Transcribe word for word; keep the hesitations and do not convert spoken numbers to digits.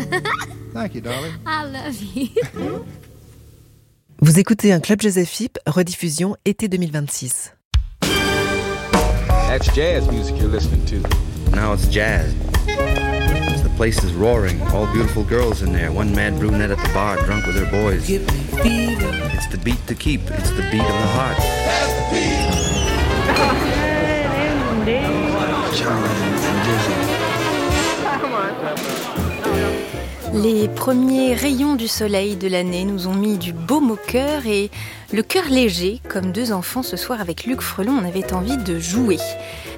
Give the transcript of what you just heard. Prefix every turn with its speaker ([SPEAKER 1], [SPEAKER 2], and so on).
[SPEAKER 1] Thank you, darling.
[SPEAKER 2] I love you.
[SPEAKER 3] Vous écoutez un Club Jazz F I P, rediffusion été deux mille vingt-six.
[SPEAKER 4] That's jazz music you're listening to.
[SPEAKER 5] Now it's jazz. The place is roaring. All beautiful girls in there. One mad brunette at the bar, drunk with her boys.
[SPEAKER 6] Give me fever.
[SPEAKER 5] It's the beat to keep. It's the beat of the heart.
[SPEAKER 6] That's the beat.
[SPEAKER 2] Les premiers rayons du soleil de l'année nous ont mis du baume au cœur et le cœur léger, comme deux enfants ce soir avec Luc Frelon, on avait envie de jouer.